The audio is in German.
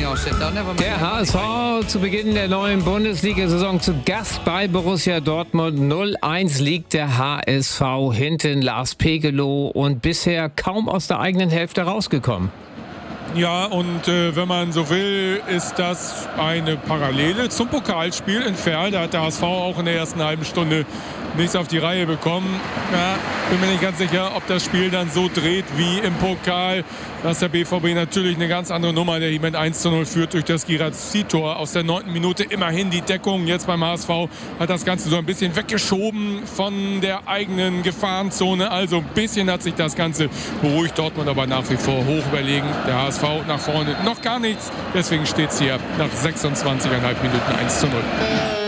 Der HSV zu Beginn der neuen Bundesliga-Saison zu Gast bei Borussia Dortmund. 0-1 liegt der HSV hinten. Lars Pegelow und bisher kaum aus der eigenen Hälfte rausgekommen. Ja, und wenn man so will, ist das eine Parallele zum Pokalspiel in Verl. Da hat der HSV auch in der ersten halben Stunde nichts auf die Reihe bekommen. Ja, bin mir nicht ganz sicher, ob das Spiel dann so dreht wie im Pokal. Da ist der BVB natürlich eine ganz andere Nummer, der hier mit 1:0 führt durch das Guirassy-Tor aus der 9. Minute. Immerhin die Deckung. Jetzt beim HSV hat das Ganze so ein bisschen weggeschoben von der eigenen Gefahrenzone. Also ein bisschen hat sich das Ganze beruhigt. Dortmund aber nach wie vor hoch überlegen. Der HSV nach vorne noch gar nichts. Deswegen steht es hier nach 26,5 Minuten 1:0.